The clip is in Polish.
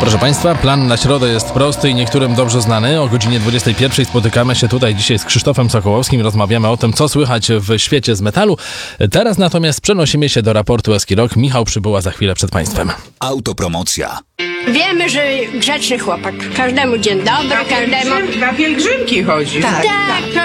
Proszę Państwa, plan na środę jest prosty i niektórym dobrze znany. O godzinie 21 spotykamy się tutaj dzisiaj z Krzysztofem Sokołowskim. Rozmawiamy o tym, co słychać w świecie z metalu. Teraz natomiast przenosimy się do raportu Eski Rock. Michał Przybyła za chwilę przed Państwem. Autopromocja. Wiemy, że grzeczny chłopak. Każdemu dzień dobry, każdemu... Na pielgrzymki chodzi. Tak,